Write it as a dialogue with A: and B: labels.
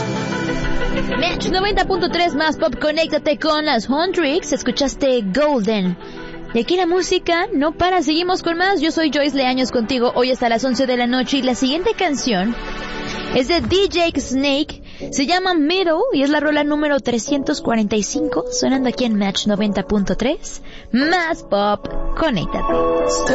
A: Match 90.3 más pop, conéctate con las Huntrix. Escuchaste Golden. Y aquí la música no para, seguimos con más. Yo soy Joyce Leaños contigo hoy hasta las 11 de la noche. Y la siguiente canción es de DJ Snake. Se llama Middle y es la rola número 345. Sonando aquí en Match 90.3 más pop, conéctate.